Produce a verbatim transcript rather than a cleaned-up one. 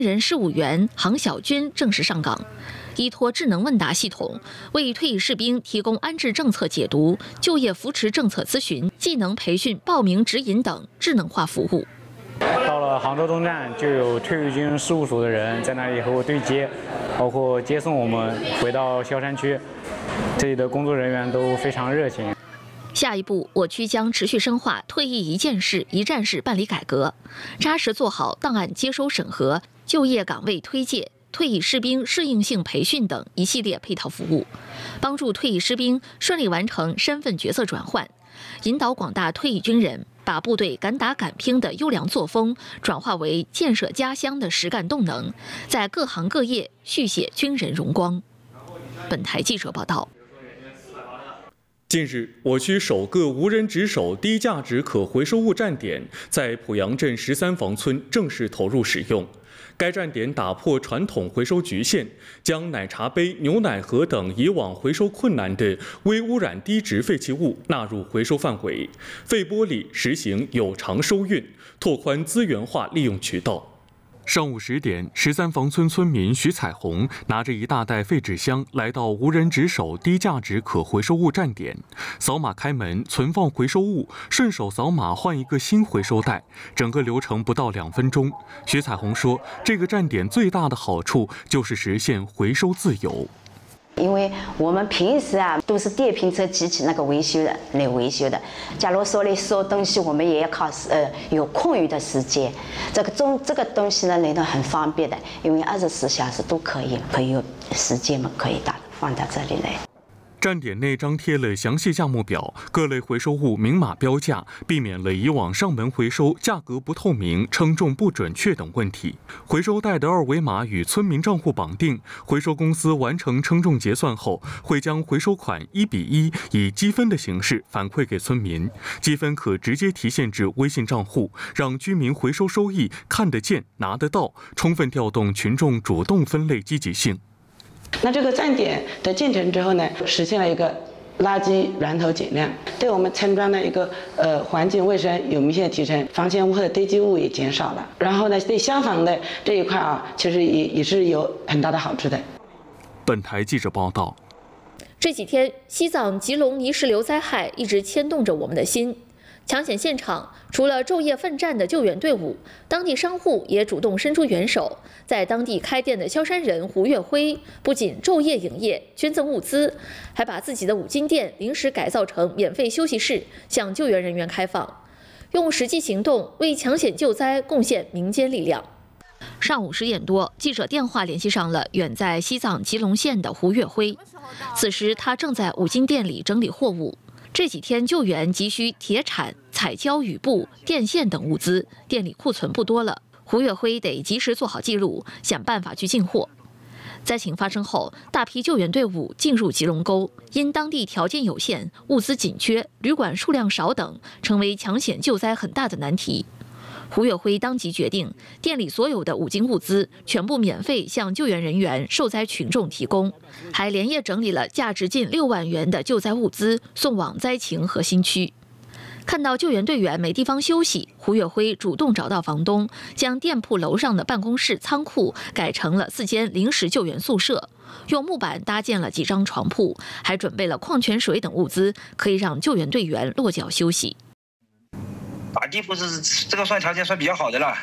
人事务员杭晓军正式上岗，依托智能问答系统，为退役士兵提供安置政策解读、就业扶持政策咨询、技能培训、报名指引等智能化服务。 到了杭州东站，就有退役军事务所的人在那里和我对接，包括接送我们回到萧山区。这里的工作人员都非常热情。 下一步，我区将持续深化退役一件事、一站式办理改革，扎实做好档案接收审核、就业岗位推介、退役士兵适应性培训等一系列配套服务，帮助退役士兵顺利完成身份角色转换，引导广大退役军人把部队敢打敢拼的优良作风转化为建设家乡的实干动能，在各行各业续写军人荣光。本台记者报道。 近日，我区首个无人值守低价值可回收物站点在濮阳镇十三房村正式投入使用。该站点打破传统回收局限，将奶茶杯、牛奶盒等以往回收困难的微污染低值废弃物纳入回收范围，废玻璃实行有偿收运，拓宽资源化利用渠道。 上午十点，十三房村村民徐彩虹拿着一大袋废纸箱来到无人值守低价值可回收物站点，扫码开门存放回收物，顺手扫码换一个新回收袋，整个流程不到两分钟。徐彩虹说，这个站点最大的好处就是实现回收自由。 因为我们平时啊都是电瓶车机器那个维修的来维修的，假如说你收东西，我们也要靠呃有空余的时间。这个中这个东西呢，来的很方便的，因为二十四小时都可以，可以有时间嘛，可以打放到这里来。 站点内张贴了详细价目表，各类回收物明码标价，避免了以往上门回收价格不透明、称重不准确等问题。回收袋的二维码与村民账户绑定，回收公司完成称重结算后，会将回收款一比一以积分的形式反馈给村民，积分可直接提现至微信账户，让居民回收收益看得见、拿得到，充分调动群众主动分类积极性。 那这个站点的建成之后呢，实现了一个垃圾源头减量，对我们村庄的一个呃环境卫生有明显提升，房间屋后的堆积物也减少了。然后呢，对消防的这一块啊，其实也也是有很大的好处的。 本台记者报道。 这几天，西藏吉隆泥石流灾害一直牵动着我们的心。 抢险现场除了昼夜奋战的救援队伍，当地商户也主动伸出援手。在当地开店的萧山人胡月辉，不仅昼夜营业捐赠物资，还把自己的五金店临时改造成免费休息室，向救援人员开放，用实际行动为抢险救灾贡献民间力量。上午十点多，记者电话联系上了远在西藏吉隆县的胡月辉，此时他正在五金店里整理货物。 这几天救援急需铁铲、彩胶雨布、电线等物资，店里库存不多了。胡月辉得及时做好记录，想办法去进货。灾情发生后，大批救援队伍进入吉隆沟，因当地条件有限、物资紧缺、旅馆数量少等，成为抢险救灾很大的难题。 胡月辉当即决定，店里所有的五金物资全部免费向救援人员、受灾群众提供，还连夜整理了价值近六万元的救灾物资送往灾情核心区。看到救援队员没地方休息，胡月辉主动找到房东，将店铺楼上的办公室仓库改成了四间临时救援宿舍，用木板搭建了几张床铺，还准备了矿泉水等物资，可以让救援队员落脚休息。 打地铺是这个算条件算比较好的了。